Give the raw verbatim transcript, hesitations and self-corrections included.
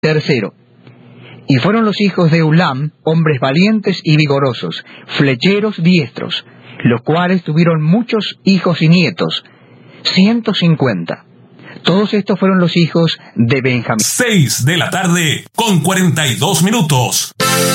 Tercero, y fueron los hijos de Ulam, hombres valientes y vigorosos, flecheros diestros, los cuales tuvieron muchos hijos y nietos, ciento cincuenta. Todos estos fueron los hijos de Benjamín. Seis de la tarde con cuarenta y dos minutos.